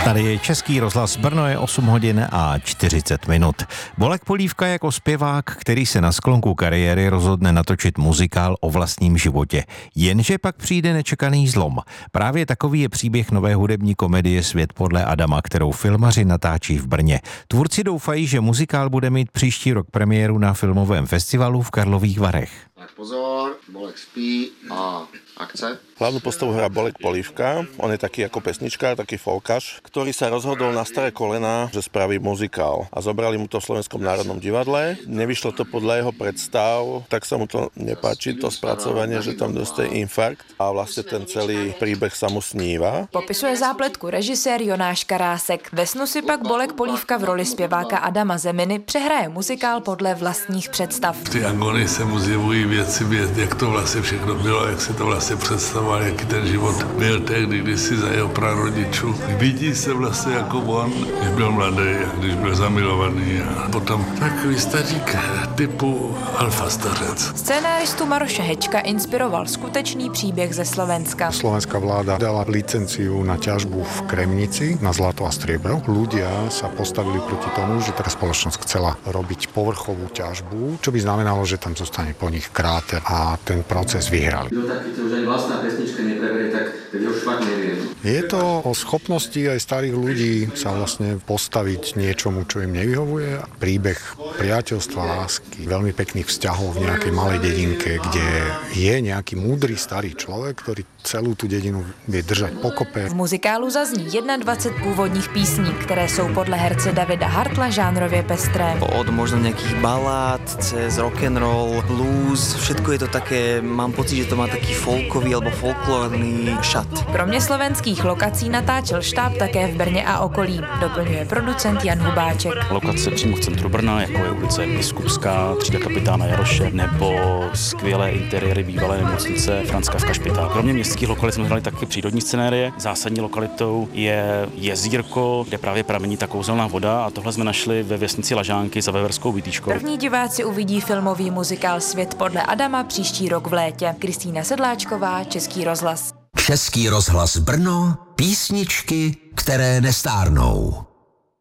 Tady je Český rozhlas Brno, je 8 hodin a 40 minut. Bolek Polívka jako zpěvák, který se na sklonku kariéry rozhodne natočit muzikál o vlastním životě. Jenže pak přijde nečekaný zlom. Právě takový je příběh nové hudební komedie Svět podle Adama, kterou filmaři natáčí v Brně. Tvůrci doufají, že muzikál bude mít příští rok premiéru na filmovém festivalu v Karlových Varech. Tak pozor, Bolek spí a akce. Hlavnú postavu hrá Bolek Polívka, on je taký ako pesničkár, taký folkaš, ktorý sa rozhodol na staré kolená, že spraví muzikál. A zobrali mu to v Slovenskom národnom divadle. Nevyšlo to podľa jeho predstav, tak sa mu to nepáči, to spracovanie, že tam dostaje infarkt a vlastne ten celý príbeh sa mu sníva. Popisuje zápletku režisér Jonáš Karásek. Ve snu si pak Bolek Polívka v roli zpěváka Adama Zeminy přehraje muzikál podle vlastních představ. V ty agonii se mu zjevují věci, jak to vlastně všechno bylo, jak si to vlastně představoval, jaký ten život byl tehdy, když si za jeho prarodičů. Vidí se vlastně jako on, když byl mladý, když byl zamilovaný a potom takový stařík typu alfa stařec. Scénáristu Maroše Hečka inspiroval skutečný příběh ze Slovenska. Slovenská vláda dala licenciu na ťažbu v Kremnici na zlato a striebro. Ľudia sa postavili proti tomu, že tá spoločnosť chcela robiť povrchovú ťažbu, čo by znamenalo, že tam zostane po nich kráter a ten proces vyhrali. Kto taký, už ani vlastná pesnička nepreberie, tak ho švak nevie. Je to o schopnosti aj starých ľudí sa vlastne postaviť niečomu, čo im nevyhovuje. Príbeh priateľstva, lásky, veľmi pekných vzťahov v nejakej malej dedinke, kde je nejaký múdry starý človek, ktorý celou tu dedinu vie držať pokope. V muzikálu zazní 21 původních písní, které jsou podle herce Davida Hartla žánrově pestré. Od možno nejakých balád cez rock'n'roll, blues, všetko je to také, mám pocit, že to má taký folkový alebo folklórny šat. Kromě slovenských lokací natáčel štáb také v Brně a okolí, doplňuje producent Jan Hubáček. Lokace přímo v centru Brna, jako je ulice Biskupská, třída kapitána Jaroše, nebo skvělé interiéry bývalé nemocnice Františka Špitál. Kromě městských lokalit jsme hledali taky přírodní scenérie. Zásadní lokalitou je jezírko, kde právě pramení ta kouzelná voda, a tohle jsme našli ve vesnici Lažánky za Veverskou Vytýškou. První diváci uvidí filmový muzikál Svět podle Adama příští rok v létě. Kristýna Sedláčková, Český rozhlas. Český rozhlas Brno, písničky, které nestárnou.